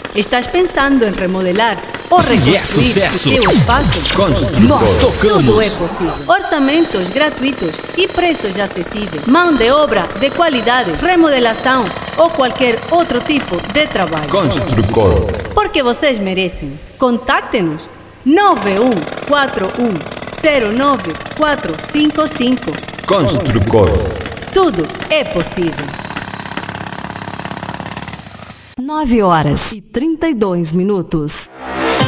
Estás pensando em remodelar ou reconstruir o teu espaço? Construcor. Tudo é possível. Orçamentos gratuitos e preços acessíveis. Mão de obra de qualidade, remodelação ou qualquer outro tipo de trabalho. Construcor. Porque vocês merecem. Contacte-nos 9141094455. Construcor. Tudo é possível. 9h32.